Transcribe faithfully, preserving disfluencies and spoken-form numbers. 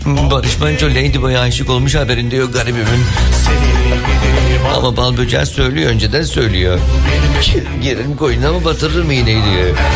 Barış Manço Ladyboy'a aşık olmuş, haberinde yok garibimin. Ama bal böceği söylüyor, önceden söylüyor. Girerim koyuna mı batırırım iğneyi diyor.